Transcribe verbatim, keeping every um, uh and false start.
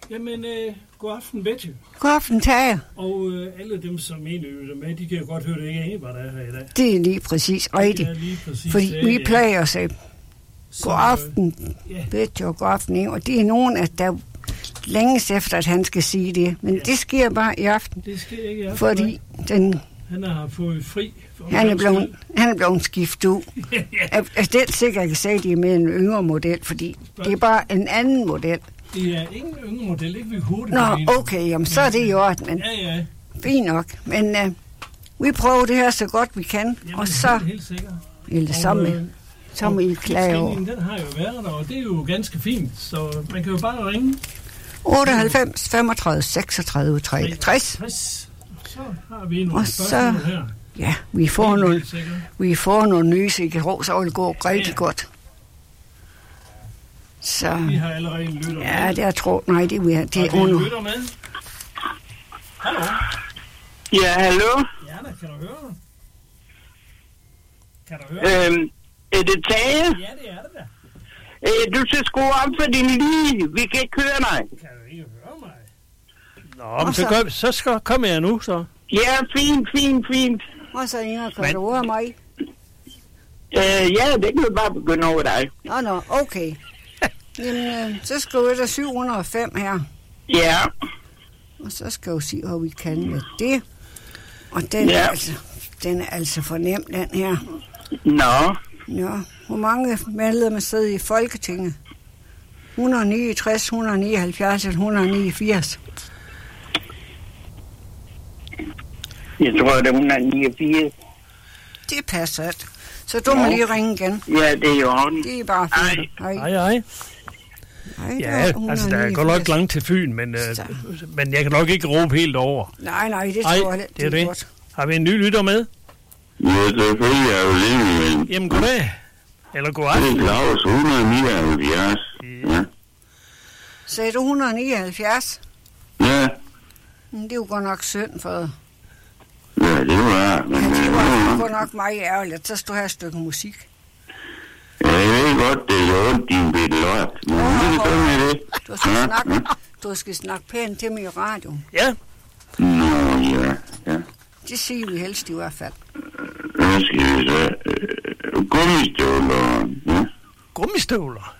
Jamen, øh, god aften, Betty. God aften, Tage. Og øh, alle dem, som egentlig lytter med, de kan godt høre, det ikke er en, hvad der er her i dag. Det er lige præcis rigtigt. Det er lige præcis fordi det, vi ja. plejer at sige god aften, øh, ja. Betty, og god aften, og det er nogen, at der længes efter, at han skal sige det. Men ja. Det sker bare i aften. Det sker ikke i aften. Fordi den... Han har fået fri. Han er blevet, han er blevet skiftet ud. ja. Jeg er helt sikkert, jeg kan sige, at de er med en yngre model, fordi det er bare en anden model. Det er ingen yngre model, ikke vi hurtigt. Nå, okay, jamen så er det i orden, men ja, ja. fint nok. Men uh, vi prøver det her så godt vi kan, jamen, og så helt sikkert. Eller så med, så med I klage over. Den har jo været der, og det er jo ganske fint, så man kan jo bare ringe. otteoghalvfems femogtredive seksogtredive treogtres. Så har vi nogle og spørgsmål så, her. Ja, vi får, nogle, vi får nogle nye, så I kan ro, så vil det gå rigtig ja. godt. Så. Vi har allerede en lytter ja, med. det er tro. Nej, det, er, det er under. Lytter med. Hallo? Ja, hallo? Ja, da, kan du høre mig? Kan du høre øhm, er det Tage? Ja, det er det da. Øh, du skal skrue op for din lyd. Vi kan ikke høre dig. Kan du ikke høre mig? Nå, men så, gør, så skal, kommer jeg nu, så. Ja, fint, fint, fint. Og så Inger, kan men... du høre mig? Øh, ja, det kan du bare begynde over dig. Nå, nå, okay. Jamen, øh, så skriver der syv hundrede og fem her. Ja. Og så skal jeg sige, hvad vi kan med det. Og den, ja. er, altså, den er altså for nem, den her. Nå. Ja, hvor mange medlemmer sidder i Folketinget? et hundrede niogtres, et hundrede nioghalvfjerds eller et hundrede niogfirs? Jeg tror, det er et hundrede niogfirs. Det passer ikke. Så du må lige ringe igen. Ja, det er jo ordentligt. Det er bare fint. Hej, hej. hej. Nej, ja, altså der er godt nok langt til Fyn, men, øh, men jeg kan nok ikke råbe helt over. Nej, nej, det ej, tror jeg det er det. Godt. Har vi en ny lytter med? Ja, selvfølgelig er jo lige med. Jamen, goddag. Eller god aften. Det er Claus, et hundrede nioghalvfjerds. Ja. Sagde du et hundrede nioghalvfjerds? Ja. Det er jo godt nok synd for... Ja, det var... Men, ja, det var godt nok meget ærgerligt. Så stod her et stykke musik. Ja, jeg ved godt, det er ondt, din bitte lort. Men oh, det er sådan med det. Du skal, ja, snakke, ja. du skal snakke pænt til mig i radio. Ja. Nå, ja, ja. Det siger vi helst i hvert fald. Hvad skal vi så? Uh, gummistøvler, ja. Gummistøvler?